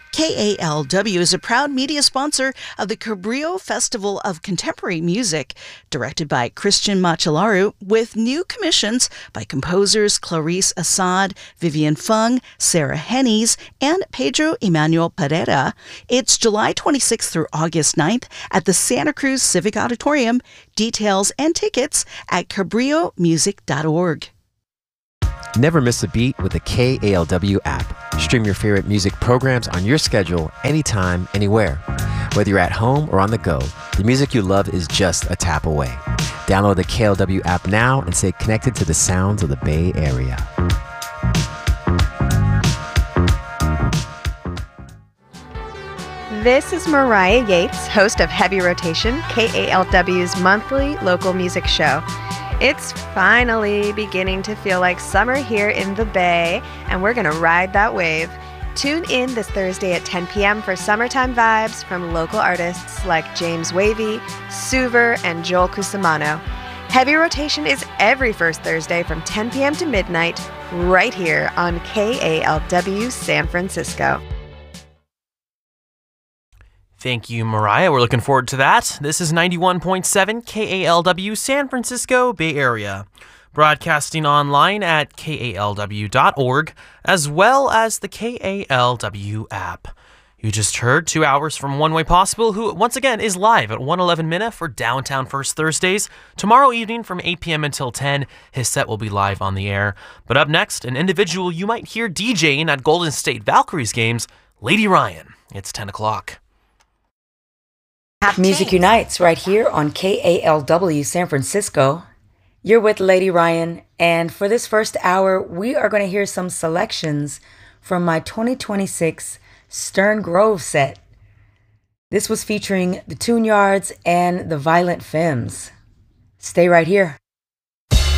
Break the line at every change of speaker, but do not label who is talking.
KALW is a proud media sponsor of the Cabrillo Festival of Contemporary Music, directed by Christian Machelaru, with new commissions by composers Clarice Assad, Vivian Fung, Sarah Hennies, and Pedro Emmanuel Pereira. It's July 26th through August 9th at the Santa Cruz Civic Auditorium. Details and tickets at cabrillomusic.org.
Never miss a beat with the KALW app. Stream your favorite music programs on your schedule, anytime, anywhere. Whether you're at home or on the go, the music you love is just a tap away. Download the KALW app now and stay connected to the sounds of the Bay Area.
This is Mariah Yates, host of Heavy Rotation, KALW's monthly local music show. It's finally beginning to feel like summer here in the Bay, and we're going to ride that wave. Tune in this Thursday at 10 p.m. for summertime vibes from local artists like James Wavy, Suver, and Joel Cusimano. Heavy Rotation is every first Thursday from 10 p.m. to midnight, right here on KALW San Francisco.
Thank you, Mariah. We're looking forward to that. This is 91.7 KALW San Francisco Bay Area, broadcasting online at kalw.org, as well as the KALW app. You just heard 2 hours from One Way Possible, who once again is live at 111 Minna for Downtown First Thursdays. Tomorrow evening from 8 p.m. until 10, his set will be live on the air. But up next, an individual you might hear DJing at Golden State Valkyries games, Lady Ryan. It's 10 o'clock.
Music Unites right here on KALW San Francisco. You're with Lady Ryan, and for this first hour, we are going to hear some selections from my 2026 Stern Grove set. This was featuring the Tune Yards and the Violent Femmes. Stay right here.